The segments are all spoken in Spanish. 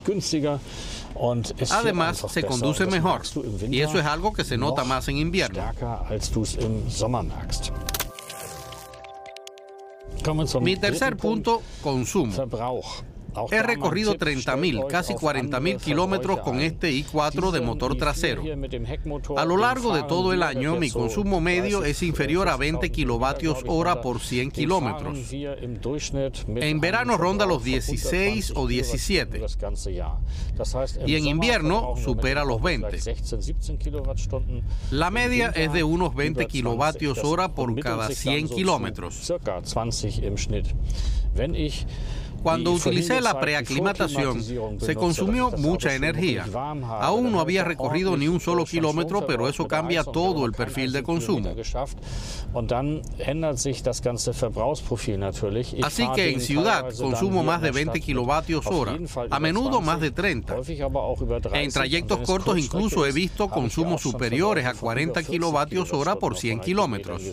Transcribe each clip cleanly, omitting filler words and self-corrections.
Además, se conduce mejor, y eso es algo que se nota más en invierno. Mi tercer punto, consumo. He recorrido 30.000, casi 40.000 kilómetros con este i4 de motor trasero. A lo largo de todo el año, mi consumo medio es inferior a 20 kilovatios hora por 100 kilómetros. En verano ronda los 16 o 17. Y en invierno supera los 20. La media es de unos 20 kilovatios hora por cada 100 kilómetros. Cuando utilicé la preaclimatación, se consumió mucha energía. Aún no había recorrido ni un solo kilómetro, pero eso cambia todo el perfil de consumo. Así que en ciudad consumo más de 20 kilovatios hora, a menudo más de 30. En trayectos cortos incluso he visto consumos superiores a 40 kilovatios hora por 100 kilómetros.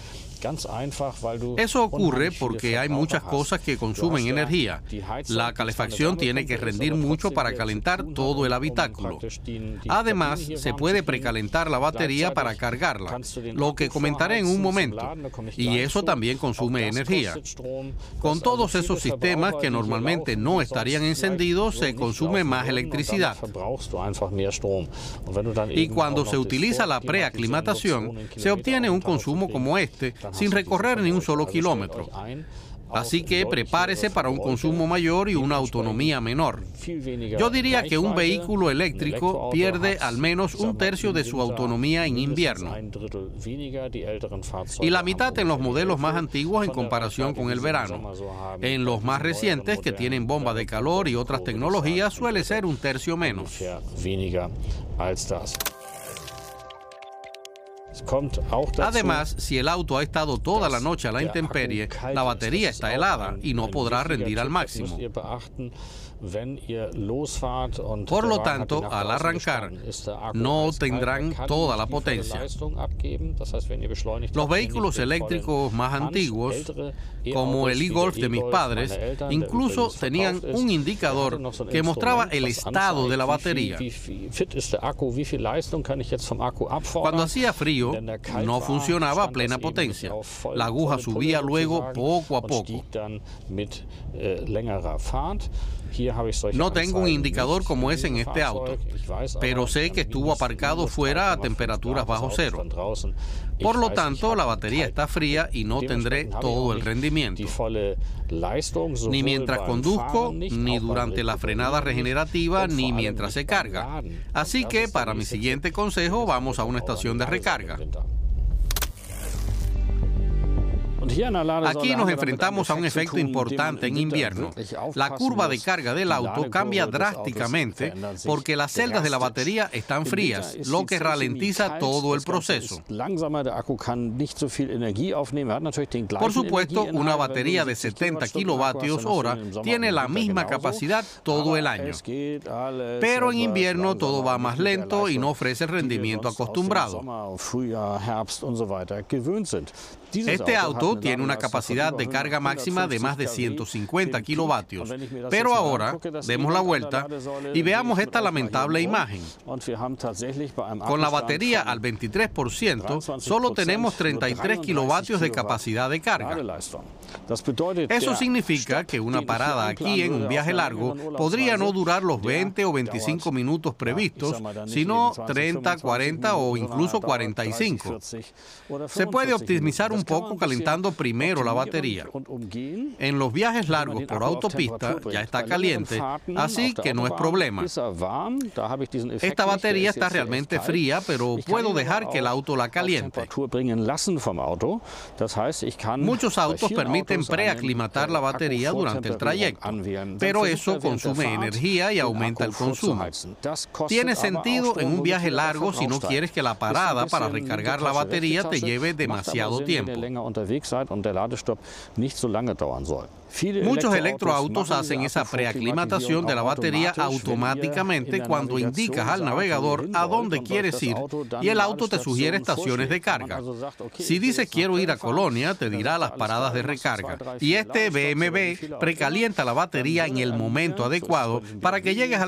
Eso ocurre porque hay muchas cosas que consumen energía. La calefacción tiene que rendir mucho para calentar todo el habitáculo. Además, se puede precalentar la batería para cargarla, lo que comentaré en un momento, y eso también consume energía. Con todos esos sistemas que normalmente no estarían encendidos, se consume más electricidad. Y cuando se utiliza la preaclimatación, se obtiene un consumo como este, sin recorrer ni un solo kilómetro. Así que prepárese para un consumo mayor y una autonomía menor. Yo diría que un vehículo eléctrico pierde al menos un tercio de su autonomía en invierno y la mitad en los modelos más antiguos en comparación con el verano. En los más recientes, que tienen bomba de calor y otras tecnologías, suele ser un tercio menos. Además, si el auto ha estado toda la noche a la intemperie, la batería está helada y no podrá rendir al máximo. Por lo tanto, al arrancar, no tendrán toda la potencia. Los vehículos eléctricos más antiguos, como el e-Golf de mis padres, incluso tenían un indicador que mostraba el estado de la batería. Cuando hacía frío, no funcionaba a plena potencia. La aguja subía luego poco a poco. No tengo un indicador como ese en este auto, pero sé que estuvo aparcado fuera a temperaturas bajo cero. Por lo tanto, la batería está fría y no tendré todo el rendimiento, ni mientras conduzco, ni durante la frenada regenerativa, ni mientras se carga. Así que, para mi siguiente consejo, vamos a una estación de recarga. Aquí nos enfrentamos a un efecto importante en invierno. La curva de carga del auto cambia drásticamente porque las celdas de la batería están frías, lo que ralentiza todo el proceso. Por supuesto, una batería de 70 kilovatios hora tiene la misma capacidad todo el año. Pero en invierno todo va más lento y no ofrece el rendimiento acostumbrado. Este auto tiene una capacidad de carga máxima de más de 150 kilovatios. Pero ahora, demos la vuelta y veamos esta lamentable imagen. Con la batería al 23%, solo tenemos 33 kilovatios de capacidad de carga. Eso significa que una parada aquí en un viaje largo podría no durar los 20 o 25 minutos previstos, sino 30, 40 o incluso 45. Se puede optimizar un poco calentando primero la batería. En los viajes largos por autopista ya está caliente, así que no es problema. Esta batería está realmente fría, pero puedo dejar que el auto la caliente. Muchos autos permiten preaclimatar la batería durante el trayecto, pero eso consume energía y aumenta el consumo. Tiene sentido en un viaje largo si no quieres que la parada para recargar la batería te lleve demasiado tiempo. tiempo. Muchos electroautos hacen esa preaclimatación de la batería automáticamente cuando indicas al navegador a dónde quieres ir y el auto te sugiere estaciones de carga. Si dices quiero ir a Colonia, te dirá las paradas de recarga. Y este BMW precalienta la batería en el momento adecuado para que llegues